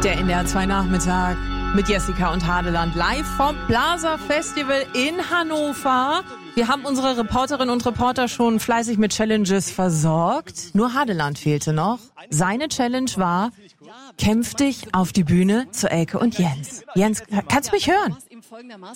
Der NDR 2 Nachmittag mit Jessica und Hadeland live vom Plaza Festival in Hannover. Wir haben unsere Reporterinnen und Reporter schon fleißig mit Challenges versorgt. Nur Hadeland fehlte noch. Seine Challenge war, kämpf dich auf die Bühne zu Elke und Jens. Jens, kannst du mich hören?